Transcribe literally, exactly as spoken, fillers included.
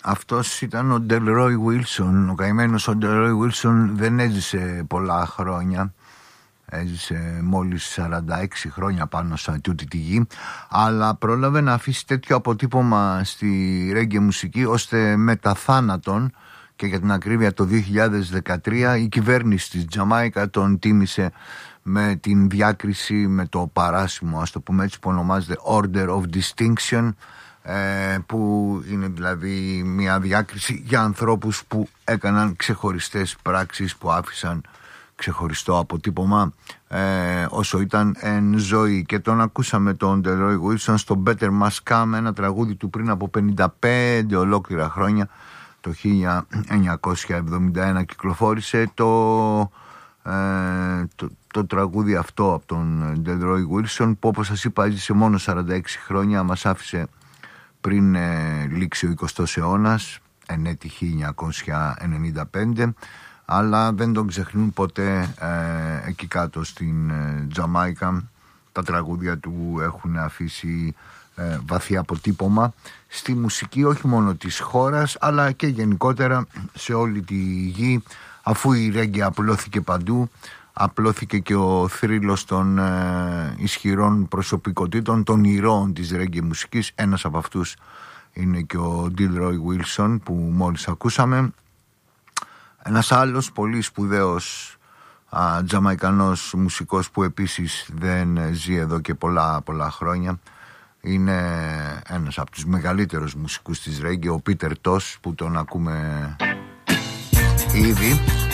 αυτός ήταν ο Delroy Wilson. Ο καημένος ο Delroy Wilson δεν έζησε πολλά χρόνια. Έζησε μόλις σαράντα έξι χρόνια πάνω σε τούτη τη γη, αλλά πρόλαβε να αφήσει τέτοιο αποτύπωμα στη ρέγγε μουσική, ώστε μετά θάνατον, και για την ακρίβεια το δύο χιλιάδες δεκατρία, η κυβέρνηση της Τζαμάικα τον τίμησε με την διάκριση, με το παράσημο, ας το πούμε έτσι, που ονομάζεται Order of Distinction, ε, που είναι δηλαδή μια διάκριση για ανθρώπους που έκαναν ξεχωριστές πράξεις, που άφησαν ξεχωριστό αποτύπωμα ε, όσο ήταν εν ζωή. Και τον ακούσαμε τον Delroy Wilson στο Better Must Come, ένα τραγούδι του πριν από πενήντα πέντε ολόκληρα χρόνια. Το χίλια εννιακόσια εβδομήντα ένα κυκλοφόρησε το, ε, το, το τραγούδι αυτό από τον Delroy Wilson, που όπως σας είπα έζησε μόνο σαράντα έξι χρόνια. Μας άφησε πριν ε, λήξει ο εικοστός αιώνας, εν έτη χίλια εννιακόσια ενενήντα πέντε, αλλά δεν τον ξεχνούν ποτέ ε, εκεί κάτω στην ε, Τζαμάικα. Τα τραγούδια του έχουν αφήσει ε, βαθύ αποτύπωμα στη μουσική, όχι μόνο της χώρας, αλλά και γενικότερα σε όλη τη γη, αφού η ρέγγε απλώθηκε παντού. Απλώθηκε και ο θρύλος των ε, ισχυρών προσωπικότητων, των ηρώων της ρέγγε μουσικής. Ένας από αυτούς είναι και ο Delroy Wilson που μόλις ακούσαμε. Ένας άλλος πολύ σπουδαίος α, τζαμαϊκανός μουσικός, που επίσης δεν ζει εδώ και πολλά πολλά χρόνια, είναι ένας από τους μεγαλύτερους μουσικούς της ρέγγε, ο Peter Tosh, που τον ακούμε ήδη.